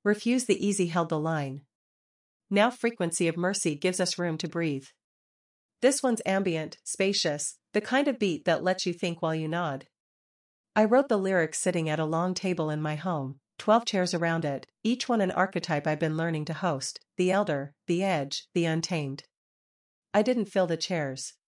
Refuse the easy held the line. Now Frequency of Mercy gives us room to breathe. This one's ambient, spacious, the kind of beat that lets you think while you nod. I wrote the lyrics sitting at a long table in my home, 12 chairs around it, each one an archetype I've been learning to host, the elder, the edge, the untamed. I didn't fill the chairs.